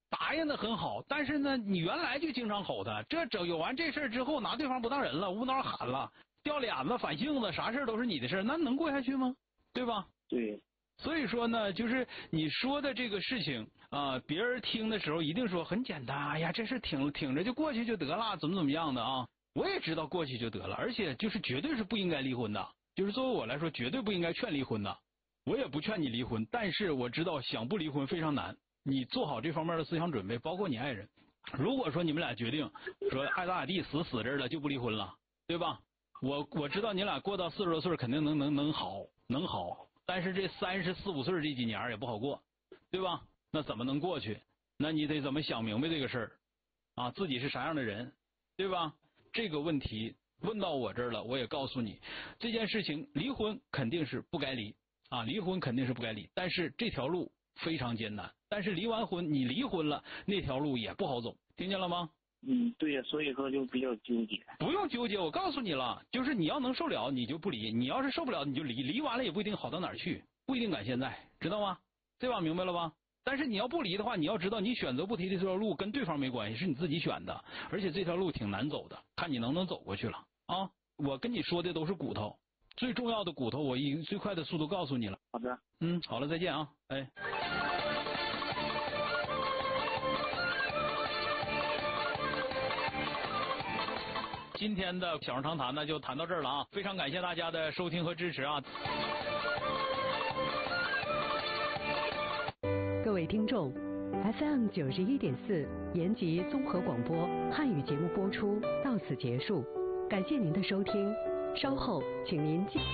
答应的很好，但是呢，你原来就经常吼他，有完这事之后，拿对方不当人了，无脑喊了，掉脸子、反性子，啥事都是你的事，那能过下去吗？对吧？ 对。 所以说呢，就是你说的这个事情啊，别人听的时候一定说很简单，哎呀，这事挺着就过去就得了，怎么样的啊？我也知道过去就得了，而且就是绝对是不应该离婚的，就是作为我来说，绝对不应该劝离婚的。我也不劝你离婚，但是我知道想不离婚非常难，你做好这方面的思想准备，包括你爱人。如果说你们俩决定说爱咋咋地，死这儿了就不离婚了，对吧？我知道你俩过到40多岁肯定能好，但是这34、35岁这几年也不好过，对吧？那怎么能过去？那你得怎么想明白这个事儿啊？自己是啥样的人，对吧？这个问题问到我这儿了，我也告诉你，这件事情离婚肯定是不该离啊，离婚肯定是不该离，但是这条路非常艰难。但是离完婚，你离婚了，那条路也不好走，听见了吗？ 对呀，所以说就比较纠结。 不用纠结，我告诉你了，就是你要能受了，你就不离；你要是受不了，你就离。离完了也不一定好到哪儿去，不一定赶现在，知道吗？这把明白了吧？但是你要不离的话，你要知道，你选择不提的这条路跟对方没关系，是你自己选的，而且这条路挺难走的，看你能不能走过去了啊！我跟你说的都是骨头，最重要的骨头，我以最快的速度告诉你了。 好的， 好了，再见啊，哎。今天的小声长谈呢就谈到这儿了啊，非常感谢大家的收听和支持啊。 各位听众 ，FM 91.4延吉综合广播汉语节目播出到此结束，感谢您的收听，稍后请您继续。